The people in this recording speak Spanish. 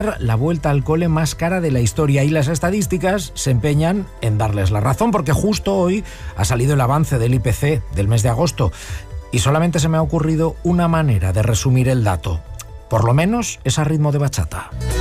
la vuelta al cole más cara de la historia, y las estadísticas se empeñan en darles la razón, porque justo hoy ha salido el avance del IPC del mes de agosto y solamente se me ha ocurrido una manera de resumir el dato. Por lo menos es a ritmo de bachata.